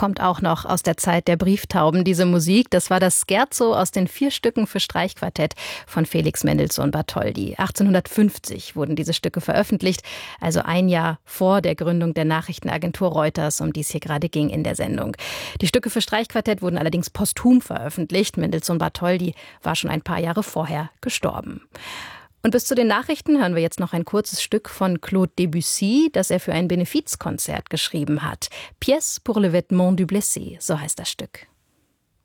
kommt auch noch aus der Zeit der Brieftauben, diese Musik. Das war das Scherzo aus den 4 Stücken für Streichquartett von Felix Mendelssohn Bartholdy. 1850 wurden diese Stücke veröffentlicht, also ein Jahr vor der Gründung der Nachrichtenagentur Reuters, um die es hier gerade ging in der Sendung. Die Stücke für Streichquartett wurden allerdings posthum veröffentlicht. Mendelssohn Bartholdy war schon ein paar Jahre vorher gestorben. Und bis zu den Nachrichten hören wir jetzt noch ein kurzes Stück von Claude Debussy, das er für ein Benefizkonzert geschrieben hat. Pièce pour le vêtement du blessé, so heißt das Stück.